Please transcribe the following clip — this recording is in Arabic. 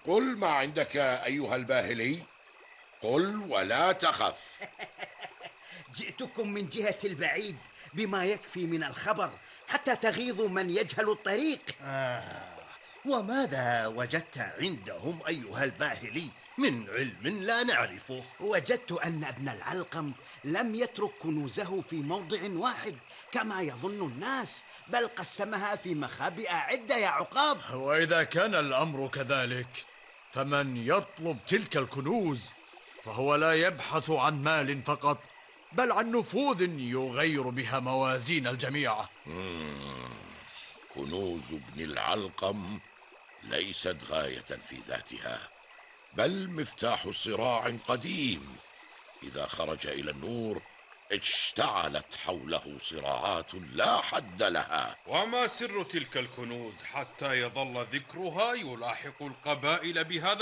قل ما عندك أيها الباهلي، قل ولا تخف. جئتكم من جهة البعيد بما يكفي من الخبر حتى تغيظوا من يجهل الطريق. وماذا وجدت عندهم أيها الباهلي من علم لا نعرفه؟ وجدت أن ابن العلقم لم يترك كنوزه في موضع واحد كما يظن الناس، بل قسمها في مخابئ عدة يا عقاب. وإذا كان الأمر كذلك فمن يطلب تلك الكنوز فهو لا يبحث عن مال فقط، بل عن نفوذ يغير بها موازين الجميع. كنوز ابن العلقم ليست غاية في ذاتها، بل مفتاح صراع قديم إذا خرج إلى النور اشتعلت حوله صراعات لا حد لها. وما سر تلك الكنوز حتى يظل ذكرها يلاحق القبائل بهذا